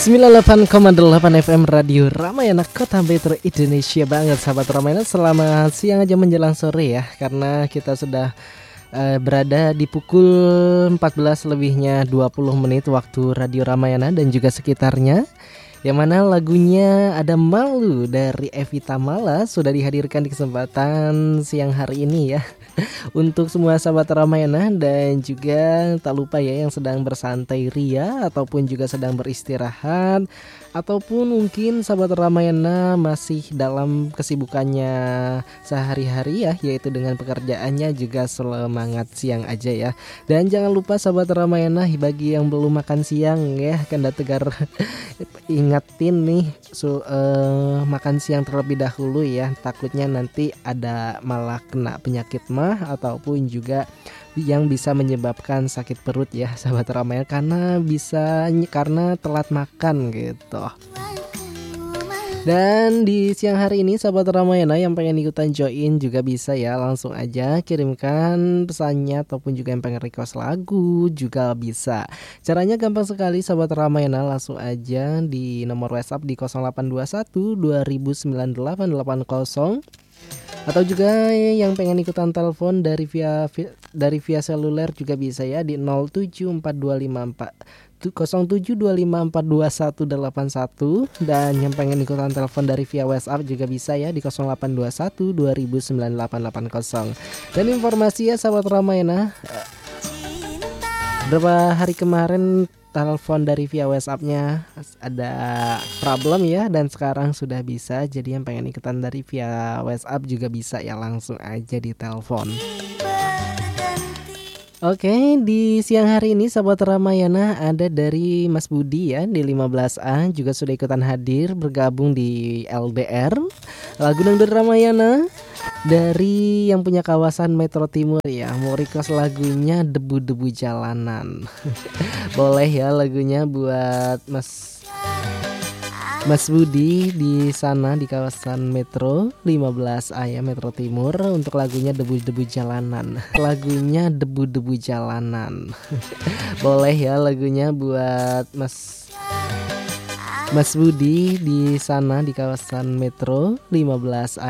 98,8 FM Radio Ramayana Kota Metro Indonesia banget sahabat Ramayana. Selamat siang aja menjelang sore ya, karena kita sudah berada di pukul 14 lebihnya 20 menit waktu Radio Ramayana dan juga sekitarnya. Yang mana lagunya Ada Malu dari Evita Mala sudah dihadirkan di kesempatan siang hari ini ya. Untuk semua sahabat Ramayana dan juga tak lupa ya yang sedang bersantai ria ataupun juga sedang beristirahat, ataupun mungkin sahabat Ramayana masih dalam kesibukannya sehari-hari ya, yaitu dengan pekerjaannya, juga semangat siang aja ya. Dan jangan lupa sahabat Ramayana, bagi yang belum makan siang ya, Kanda Tegar ingatin nih makan siang terlebih dahulu ya, takutnya nanti ada malah kena penyakit mah ataupun juga yang bisa menyebabkan sakit perut ya sahabat Ramayana, karena telat makan gitu. Dan di siang hari ini sahabat Ramayana yang pengen ikutan join juga bisa ya, langsung aja kirimkan pesannya ataupun juga yang pengen request lagu juga bisa. Caranya gampang sekali sahabat Ramayana, langsung aja di nomor WhatsApp di 0821 209880, atau juga yang pengen ikutan telepon dari via seluler juga bisa ya di 07254181, dan yang pengen ikutan telepon dari via WhatsApp juga bisa ya di 0821 209880. Dan informasi ya sahabat Ramayana, beberapa hari kemarin telepon dari via WhatsApp-nya ada problem ya, dan sekarang sudah bisa. Jadi yang pengen ikutan dari via WhatsApp juga bisa ya, langsung aja di telepon. Oke, di siang hari ini sahabat Ramayana ada dari Mas Budi ya di 15A juga sudah ikutan hadir bergabung di LDR Lagu Dangdut Ramayana dari yang punya kawasan Metro Timur ya, mau request lagunya Debu-Debu Jalanan. Boleh ya lagunya buat Mas Budi di sana di kawasan Metro 15A ya, Metro Timur, untuk lagunya Debu-Debu Jalanan. Lagunya Debu-Debu Jalanan. Boleh ya lagunya buat Mas Budi di sana di kawasan Metro 15A